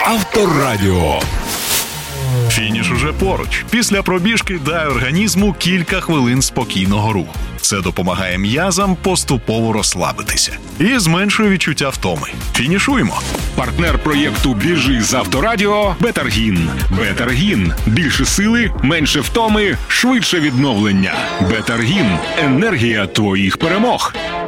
Авторадіо. Фініш уже поруч. Після пробіжки дай організму кілька хвилин спокійного руху. Це допомагає м'язам поступово розслабитися і зменшує відчуття втоми. Фінішуємо! Партнер проєкту «Біжи з Авторадіо» – Бетаргін. Бетаргін. Більше сили, менше втоми, швидше відновлення. Бетаргін. Енергія твоїх перемог.